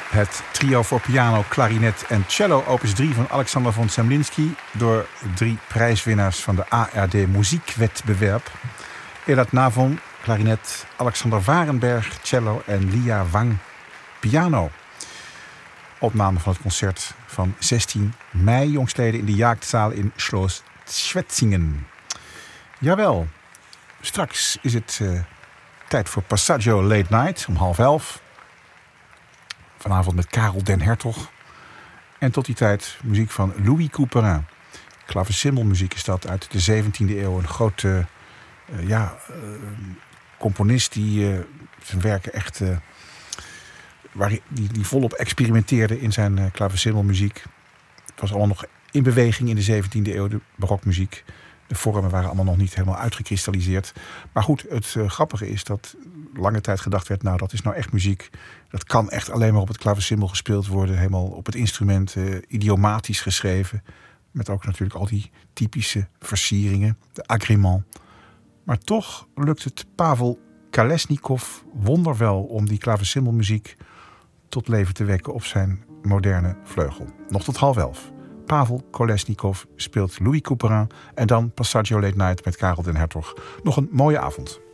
Het trio voor piano, klarinet en cello opus 3 van Alexander von Zemlinsky door 3 prijswinnaars van de ARD Muziekwettbewerb. Elat Navon, klarinet, Alexander Warenberg, cello en Lia Wang, piano. Opname van het concert van 16 mei jongstleden in de Jagdzaal in Schloss Schwetzingen. Jawel, straks is het tijd voor Passaggio Late Night om 10:30. Vanavond met Karel den Hertog. En tot die tijd muziek van Louis Couperin. Klaversymbolmuziek is dat uit de 17e eeuw. Een grote componist die zijn werken echt... die volop experimenteerde in zijn klaversymbolmuziek. Het was allemaal nog in beweging in de 17e eeuw, de barokmuziek. De vormen waren allemaal nog niet helemaal uitgekristalliseerd. Maar goed, het grappige is dat lange tijd gedacht werd... nou, dat is nou echt muziek. Dat kan echt alleen maar op het klaversymbol gespeeld worden. Helemaal op het instrument, idiomatisch geschreven. Met ook natuurlijk al die typische versieringen. De agrément. Maar toch lukt het Pavel Kolesnikov wonderwel om die klaversymbolmuziek tot leven te wekken op zijn moderne vleugel. Nog tot 10:30. Pavel Kolesnikov speelt Louis Couperin en dan Passaggio Late Night met Karel den Hertog. Nog een mooie avond.